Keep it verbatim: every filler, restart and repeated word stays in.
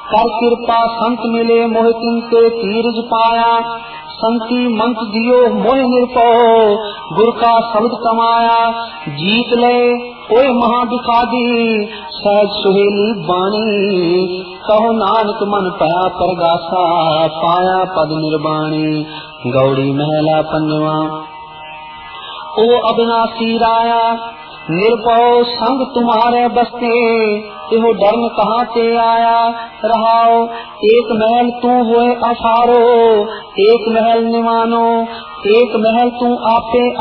कर कृपा संत मिले मोह तिनके तीरज पाया। संति मंत्र दियो मोह निरपो गुर का शब्द कमाया। जीत ले ओए महादिखादी सहज सुहेली बाणी। कहो नानक मन पाया परगासा पाया पद निर्वाणी। गौड़ी महला पंजवा। ओ अविनाशी राया निर्भय संग तुम्हारे बसते। एहो डरन कहाँ ते आया रहाओ। एक महल तू होए असारो एक महल निवानो। एक महल तू आपे